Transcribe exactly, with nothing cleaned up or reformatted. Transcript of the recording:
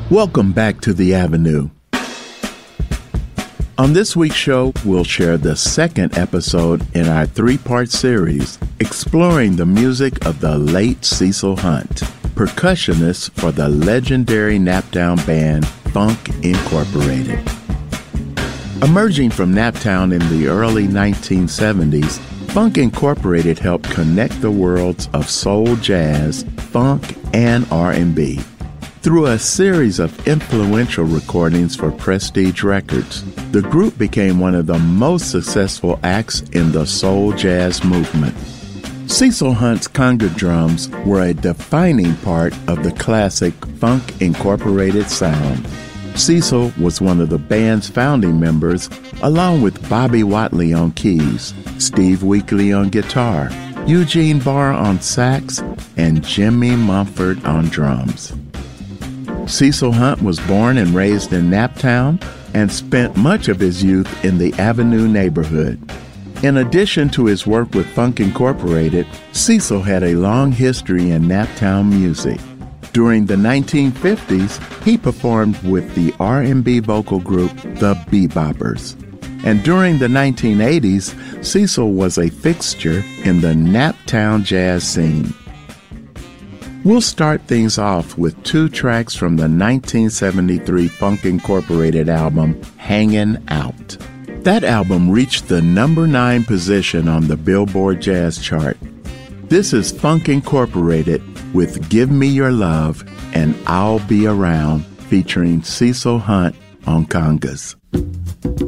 Welcome back to The Avenue. On this week's show, we'll share the second episode in our three-part series exploring the music of the late Cecil Hunt, percussionist for the legendary Naptown band Funk Incorporated. Emerging from Naptown in the early nineteen seventies, Funk Incorporated helped connect the worlds of soul jazz, funk, and R and B. Through a series of influential recordings for Prestige Records, the group became one of the most successful acts in the soul jazz movement. Cecil Hunt's conga drums were a defining part of the classic Funk Incorporated sound. Cecil was one of the band's founding members, along with Bobby Watley on keys, Steve Weekly on guitar, Eugene Barr on sax, and Jimmy Mumford on drums. Cecil Hunt was born and raised in Naptown and spent much of his youth in the Avenue neighborhood. In addition to his work with Funk Incorporated, Cecil had a long history in Naptown music. During the nineteen fifties, he performed with the R and B vocal group The Beboppers. And during the nineteen eighties, Cecil was a fixture in the Naptown jazz scene. We'll start things off with two tracks from the nineteen seventy-three Funk Incorporated album, Hangin' Out. That album reached the number nine position on the Billboard Jazz chart. This is Funk Incorporated with Give Me Your Love and I'll Be Around, featuring Cecil Hunt on congas.